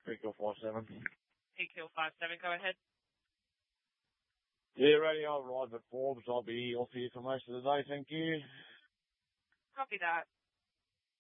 Echo 57. Echo 57, go ahead. Yeah, radio, I'll ride at Forbes. I'll be off here for most of the day, thank you. Copy that.